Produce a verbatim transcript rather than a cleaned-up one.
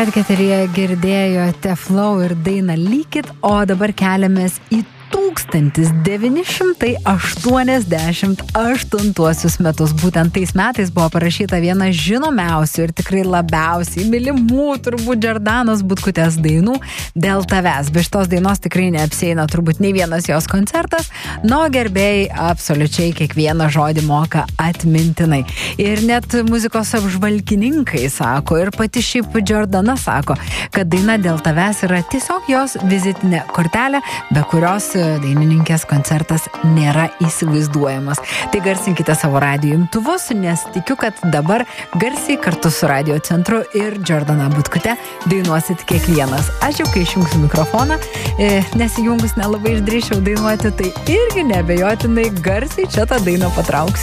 Ką tik eteryje girdėjote Flow ir dainą Lykit, o dabar keliamės į tūkstantis devyni šimtai aštuoniasdešimt aštuntuosius metus. Būtent tais metais buvo parašyta viena žinomiausių ir tikrai labiausiai mylimų turbūt Džordanos Butkutės dainų Dėl tavęs. Be šitos dainos tikrai neapsieina turbūt nei vienas jos koncertas, nuo gerbėjai absoliučiai kiekvieną žodį moka atmintinai. Ir net muzikos apžvalgininkai sako, ir pati šiaip Džordana sako, kad daina Dėl tavęs yra tiesiog jos vizitinė kortelė, be kurios dainininkės koncertas nėra įsivaizduojamas. Tai garsinkite savo radijo imtuvus, nes tikiu, kad dabar garsiai kartu su radio centru ir Džordana Butkute dainuosit kiekvienas. Aš jau kai išjungsiu mikrofoną, nesijungus nelabai išdrįščiau dainuoti, tai irgi neabejotinai garsiai čia tą dainą patrauksiu.